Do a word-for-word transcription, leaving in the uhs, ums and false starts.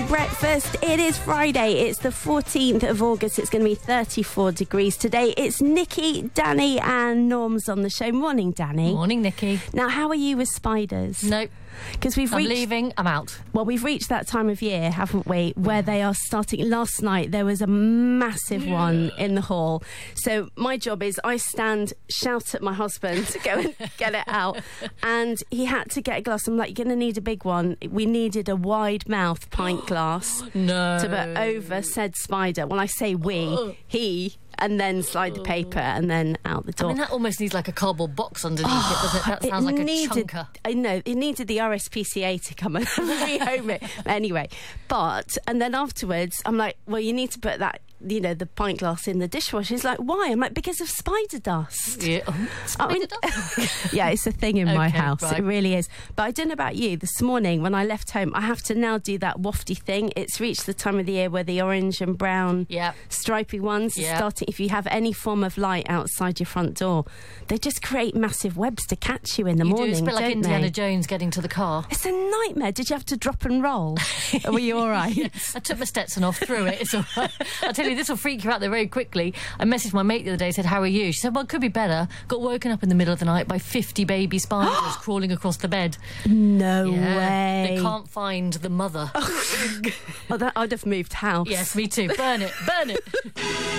Quality breakfast. It is Friday. It's the fourteenth of August. It's going to be thirty-four degrees today. It's Nikki, Danny and Norm's on the show. Morning, Danny. Morning, Nikki. Now, how are you with spiders? Nope. Because we've I'm reached... leaving. I'm out. Well, we've reached that time of year, haven't we, where they are starting. Last night, there was a massive Yeah. one in the hall. So my job is I stand, shout at my husband to go and get it out. And he had to get a glass. I'm like, you're going to need a big one. We needed a wide mouth pint glass No. to put over said spider. When I say we, he... and then slide the paper and then out the door. I mean, that almost needs like a cardboard box underneath Oh, it, doesn't it? That sounds it like needed, a chunker. I know, it needed the R S P C A to come and rehome it. Anyway, but, and then afterwards, I'm like, well, you need to put that, you know, the pint glass in the dishwasher. He's like, why? I'm like, because of spider dust. Yeah. Oh, I mean, spider dust? yeah, it's a thing in my Okay, house. right. It really is. But I don't know about you. This morning, when I left home, I have to now do that wafty thing. It's reached the time of the year where the orange and brown Yep. stripy ones are Yep. starting. If you have any form of light outside your front door, they just create massive webs to catch you in the You morning, do. It's a bit like don't Indiana they? Jones getting to the car. It's a nightmare. Did you have to drop and roll? Were you all right? Yeah, I took my Stetson off, threw it. It's all right. I tell you, this will freak you out there very quickly. I messaged my mate the other day, said, how are you? She said, well, it could be better. Got woken up in the middle of the night by fifty baby spiders crawling across the bed. No Yeah. way. They can't find the mother. Oh, that, I'd have moved house. Yes, me too. Burn it. Burn it.